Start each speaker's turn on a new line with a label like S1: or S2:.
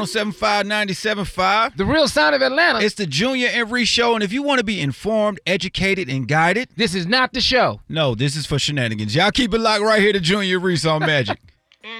S1: 7597.5.
S2: The real sound of Atlanta.
S1: It's the Junior and Reese Show, and if you want to be informed, educated, and guided,
S2: this is not the show.
S1: No, this is for shenanigans. Y'all keep it locked right here to Junior Reese on Magic.